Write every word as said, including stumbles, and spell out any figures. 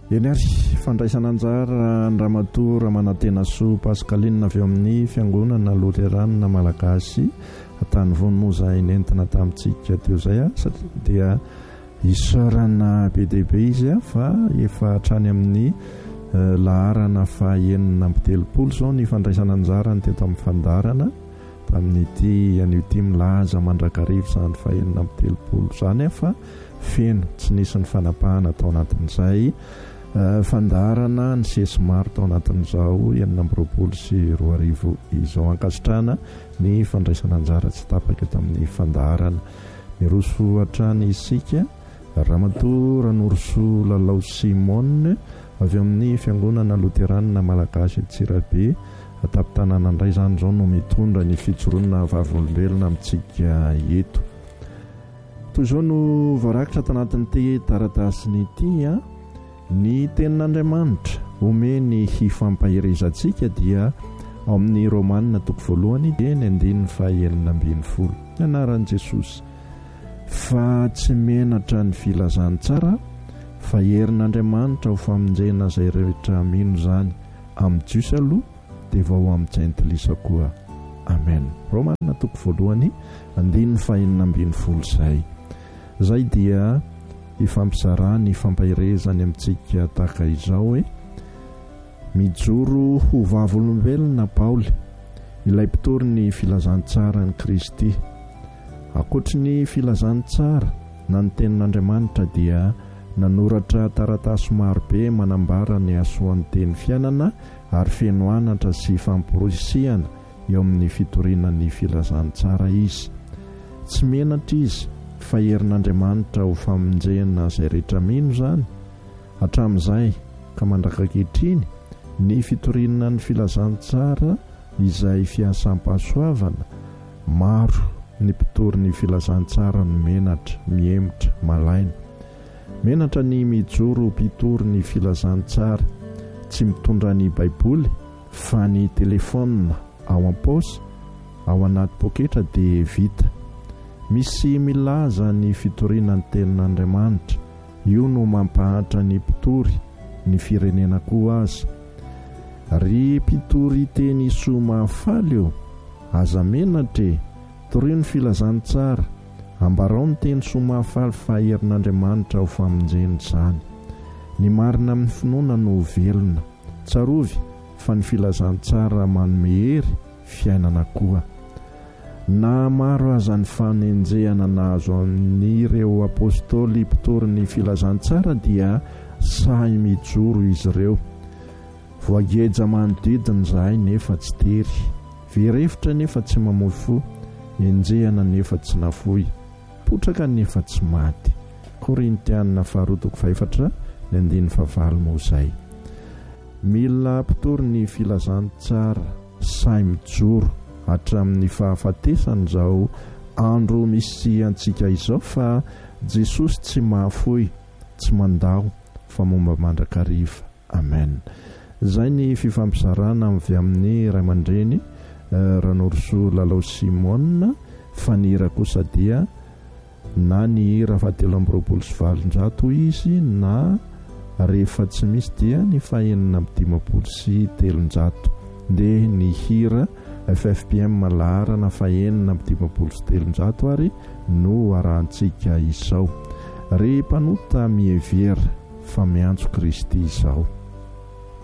eny ary fandraisana anjara ny ramatoa manantena soa Pascaline avy eo amin'ny fiangonana Lutheranina Malagasy atany vonomoza enentina tamintsika teo zay a satria dia isarana be dia be izy a fa efa hatrany amin'ny uh, laharana fahaenina amby telopolo zao ny fandraisana anjara ny teto amin'ny fandarana tamin'ity an'io ty milaza mandrakarivo zany fahaenina amby telopolo zany fa feno tsy nisy ny fanapahana tao anatin'izay uh, fandarana ny sesy maro tao anatin'izao enina amby roapolo sy roa arivo izao ankasitrana ny fandraisana anjara tsy tapaka eto amin'ny fandarana miroso hatrany isika ramatoa Ranoroso Lalao Simone avy amin'ny fiangonana Lutheranina Malagasy Tsirabe ataptanana indray zany zao no mitondra ny fitsoronana vavolombelona amintsika eto. Toy izao no voarakitra tanatin'ity taratasiny ity a ny tenin'Andriamanitra omeny hifampahirezantsika dia ao amin'ny Romanina toko voalohany dia ny andininy fahaenina ambin'ny folo anaran'i Jesosy fa tsy menatra ny filazantsara fa herin'Andriamanitra ho famonjena izay rehetra mino zany amin'ny jiosy aloha dia vao amin'ny jaintilisa koa. Amen. Romanina toko voalohany andininy fahaenina ambin'ny folo zay. Zay dia ifampizarana ny fampahirezany amintsika tahaka izao hoe mijoro ho vavolombelona Paoly ilay mpitory ny filazantsara ny Kristy. Ankoatry ny filazantsara na ny tenin'Andriamanitra dia nanoratra taratasy marobe manambara ny asoan'ny teny fiainana ary feno anatra sy famporisihana eo amin'ny fitorinan'ny filazantsara izy. Tsy menatra izy fa herin'Andriamanitra ho famonjena izay rehetra mino zany hatramin'izay ka mandrakakehitriny ny fitorinan'ny filazantsara izay fiasam-pahasoavana maro ny mpitory ny filazantsara no menatra miemotra malaina. Menatra ny mijoro mpitory ny filazantsara tsy mitondra ny baiboly fa ny telefona ao am-paosy ao anaty poketra dia vita. Misy milaza ny fitorian'ny tenin'Andriamanitra io no mampahatra ny mpitory ny firenena koa aza. Ry mpitory teny soa mahafaly eo aza menatra torio ny filazantsara ambarao ny teny soa mahafaly fa herin'Andriamanitra ho famonjeny zany. Ny marina amin'ny finoana no velona tsarovy fa ny filazantsara manome hery fiainana koa. Na maro aza ny fanenjehana nahazo amin'ireo apôstôly mpitory ny filazantsara dia sahy mijoro izy ireo. Voageja manodidina izahay nefa tsy tery, verefitra nefa tsy mamoy fo, enjehana nefa tsy nafoy, potraka nefa tsy maty. Korintianina faharoa toko fahaefatra ny andininy fahavalo moa izay. Mila mpitory ny filazantsara sahy mijoro hatramin'ny fahafatesany izao andro misy antsika izao fa Jesosy tsy mahafoy, tsy mandao fa momba mandrakariva. Amen. Zay ny fifampizarana avy amin'ny ray aman-dreny Ranoroso Lalao Simone fa ny hira kosa dia na ny hira fahatelo amby roapolo sy valonjato izy na rehefa tsy misy dia ny fahaenina amby dimapolo sy telonjato. Dia ny hira F F P M laharana fahaenina amby dimapolo sy telonjato ary no arahantsika izao. Ry mpanota mievera fa miantso Kristy izao.